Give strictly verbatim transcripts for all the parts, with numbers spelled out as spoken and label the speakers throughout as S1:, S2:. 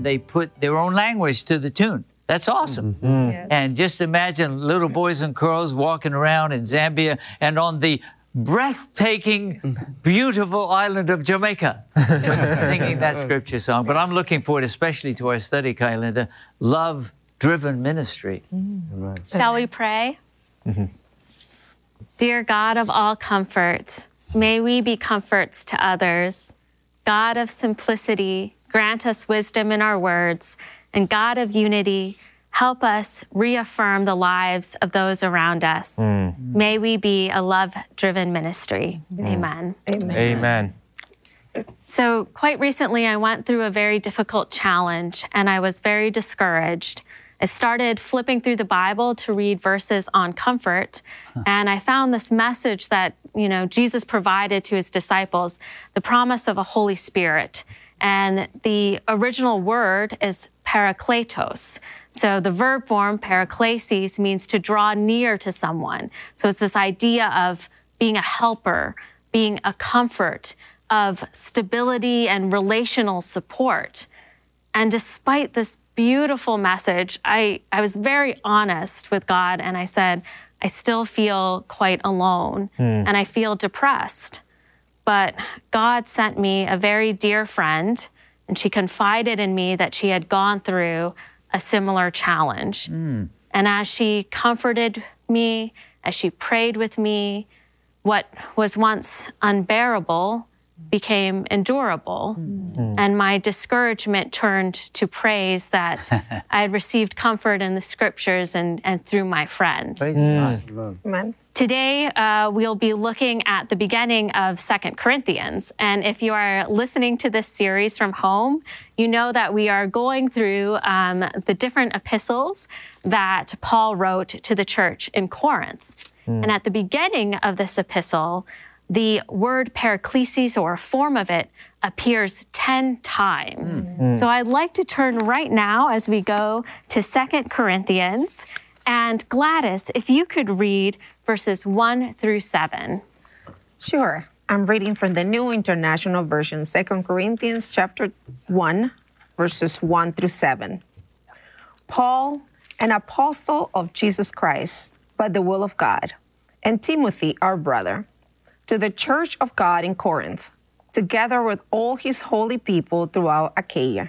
S1: they put their own language to the tune. That's awesome.
S2: Mm-hmm. Yes.
S1: And just imagine little boys and girls walking around in Zambia and on the breathtaking, beautiful island of Jamaica singing that scripture song. But I'm looking forward especially to our study, Kailinda, love-driven ministry.
S2: Mm-hmm.
S3: Shall we pray?
S2: Mm-hmm.
S3: Dear God of all comfort, may we be comforts to others. God of simplicity, grant us wisdom in our words, and God of unity, help us reaffirm the lives of those around us. Mm. May we be a love-driven ministry. Yes. Amen.
S2: Amen. Amen.
S3: So quite recently, I went through a very difficult challenge, and I was very discouraged. I started flipping through the Bible to read verses on comfort, huh. and I found this message that, you know, Jesus provided to his disciples, the promise of a Holy Spirit. And the original word is parakletos. So the verb form, paraklesis, means to draw near to someone. So it's this idea of being a helper, being a comfort, of stability and relational support. And despite this beautiful message, I, I was very honest with God, and I said, I still feel quite alone, mm. and I feel depressed. But God sent me a very dear friend, and she confided in me that she had gone through a similar challenge. Mm. And as she comforted me, as she prayed with me, what was once unbearable became endurable. Mm. And my discouragement turned to praise that I had received comfort in the scriptures and, and through my friend.
S2: Mm.
S3: Amen. Today, uh, we'll be looking at the beginning of Second Corinthians. And if you are listening to this series from home, you know that we are going through um, the different epistles that Paul wrote to the church in Corinth. Mm. And at the beginning of this epistle, the word paraklesis, or a form of it, appears ten times. Mm. So I'd like to turn right now as we go to Second Corinthians. And Gladys, if you could read verses one through seven.
S4: Sure. I'm reading from the New International Version, Second Corinthians chapter one, verses one through seven. Paul, an apostle of Jesus Christ, by the will of God, and Timothy, our brother, to the church of God in Corinth, together with all his holy people throughout Achaia.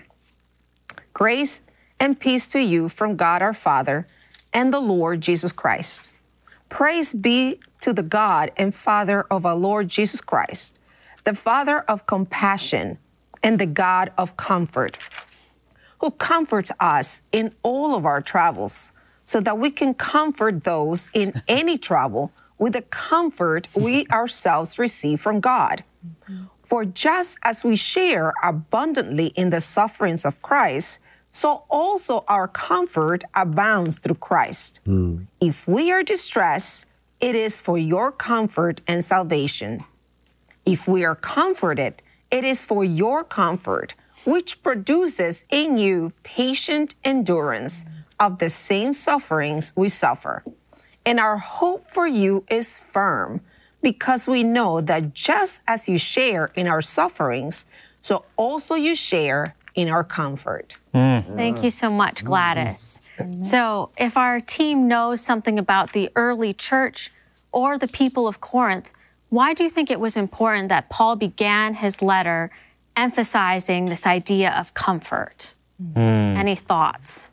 S4: Grace and peace to you from God our Father and the Lord Jesus Christ. Praise be to the God and Father of our Lord Jesus Christ, the Father of compassion and the God of comfort, who comforts us in all of our travels, so that we can comfort those in any trouble with the comfort we ourselves receive from God. Mm-hmm. For just as we share abundantly in the sufferings of Christ, so also our comfort abounds through Christ. Mm. If we are distressed, it is for your comfort and salvation. If we are comforted, it is for your comfort, which produces in you patient endurance mm. of the same sufferings we suffer. And our hope for you is firm, because we know that just as you share in our sufferings, so also you share in our comfort.
S3: Mm. Thank you so much, Gladys. Mm-hmm. So if our team knows something about the early church or the people of Corinth, why do you think it was important that Paul began his letter emphasizing this idea of comfort? Mm. Any thoughts?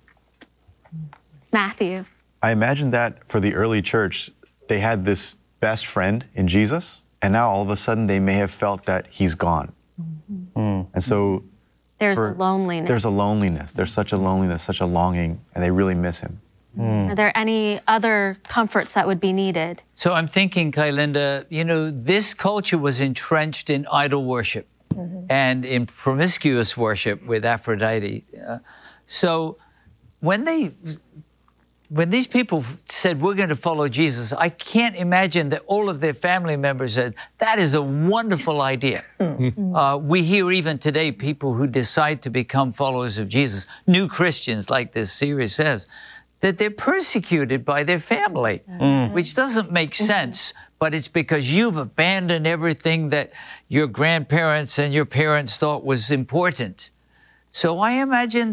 S3: Matthew?
S5: I imagine that for the early church, they had this best friend in Jesus, and now all of a sudden they may have felt that he's gone. Mm-hmm. Mm. And so
S3: there's
S5: for,
S3: a loneliness.
S5: There's a loneliness. There's such a loneliness, such a longing, and they really miss him.
S3: Mm. Are there any other comforts that would be needed?
S1: So I'm thinking, Kailinda, you know, this culture was entrenched in idol worship mm-hmm. and in promiscuous worship with Aphrodite. Uh, so when they... When these people said, we're going to follow Jesus, I can't imagine that all of their family members said, that is a wonderful idea. Mm-hmm. uh, we hear even today people who decide to become followers of Jesus, new Christians, like this series says, that they're persecuted by their family, mm. which doesn't make sense, but it's because you've abandoned everything that your grandparents and your parents thought was important. So I imagine